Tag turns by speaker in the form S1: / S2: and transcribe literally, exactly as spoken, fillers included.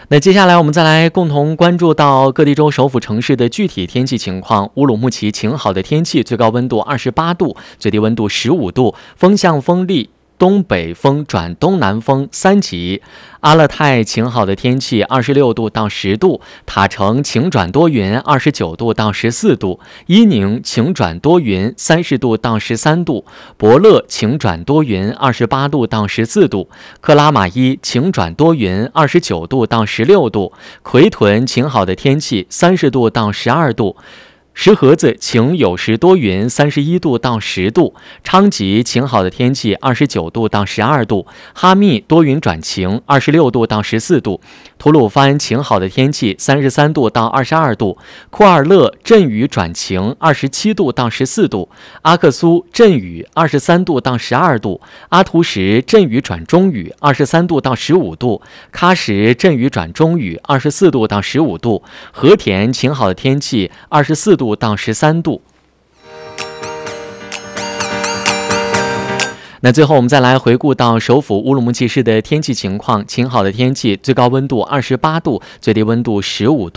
S1: 那接下来我们再来共同关注到各地州首府城市的具体天气情况。乌鲁木齐晴好的天气，最高温度二十八度，最低温度十五度，风向风力东北风转东南风三级。阿勒泰晴好的天气，二十六度到十度；塔城晴转多云，二十九度到十四度；伊宁晴转多云，三十度到十三度；博乐晴转多云，二十八度到十四度；克拉玛依晴转多云，二十九度到十六度；奎屯晴好的天气，三十度到十二度。石河子晴有时多云，三十一度到十度；昌吉晴好的天气，二十九度到十二度；哈密多云转晴，二十六度到十四度；吐鲁番晴好的天气，三十三度到二十二度；库尔勒阵雨转晴，二十七度到十四度；阿克苏阵雨，二十三度到十二度；阿图什阵雨转中雨，二十三度到十五度；喀什阵雨转中雨，二十四度到十五度；和田晴好的天气，二十四度到十三度。那最后我们再来回顾到首府乌鲁木齐市的天气情况。晴好的天气，最高温度二十八度，最低温度十五度。